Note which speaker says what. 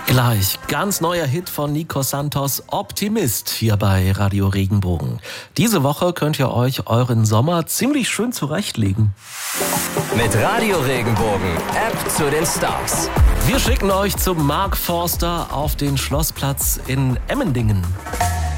Speaker 1: Gleich ganz neuer Hit von Nico Santos, Optimist, hier bei Radio Regenbogen. Diese Woche könnt ihr euch euren Sommer ziemlich schön zurechtlegen.
Speaker 2: Mit Radio Regenbogen, App zu den Stars.
Speaker 1: Wir schicken euch zum Mark Forster auf den Schlossplatz in Emmendingen.